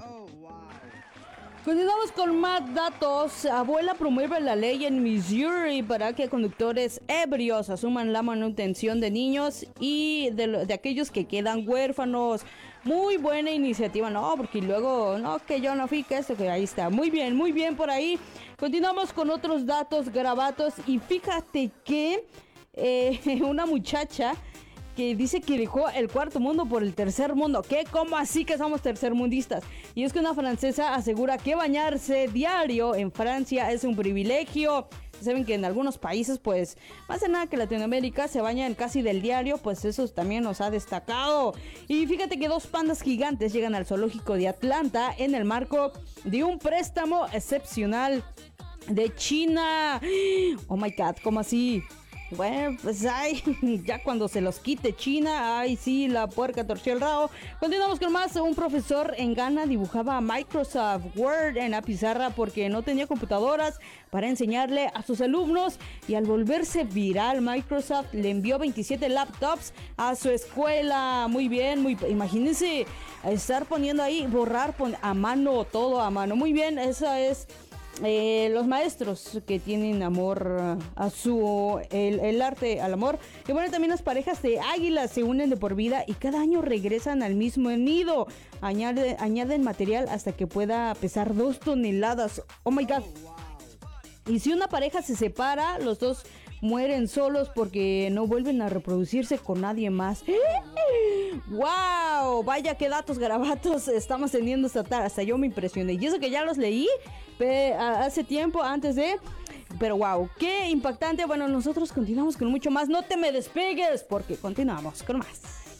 Continuamos con más datos. Abuela promueve la ley en Missouri para que conductores ebrios asuman la manutención de niños y de aquellos que quedan huérfanos. Muy buena iniciativa, no, porque luego, no, que yo no fui, que esto, que ahí está. Muy bien por ahí. Continuamos con otros datos grabatos y fíjate que una muchacha que dice que dejó el cuarto mundo por el tercer mundo. ¿Qué? ¿Cómo así que somos tercermundistas? Y es que una francesa asegura que bañarse diario en Francia es un privilegio. Saben que en algunos países, pues, más de nada que Latinoamérica, se bañan casi del diario, pues eso también nos ha destacado. Y fíjate que 2 pandas gigantes llegan al zoológico de Atlanta en el marco de un préstamo excepcional de China. Oh my God, ¿cómo así? Bueno, pues ay, ya cuando se los quite China, ay sí, la puerca torció el rabo. Continuamos con más. Un profesor en Ghana dibujaba Microsoft Word en la pizarra porque no tenía computadoras para enseñarle a sus alumnos, y al volverse viral, Microsoft le envió 27 laptops a su escuela. Muy bien, imagínense estar poniendo ahí, borrar a mano, todo a mano. Muy bien, esa es... los maestros que tienen amor a el arte al amor. Y bueno, también las parejas de águilas se unen de por vida y cada año regresan al mismo nido. Añaden material hasta que pueda pesar 2 toneladas. Oh my God. Y si una pareja se separa, los dos mueren solos porque no vuelven a reproducirse con nadie más. ¡Wow! Vaya qué datos garabatos estamos teniendo esta tarde. Hasta yo me impresioné. Y eso que ya los leí hace tiempo, antes de... Pero wow, qué impactante. Bueno, nosotros continuamos con mucho más. No te me despegues porque continuamos con más.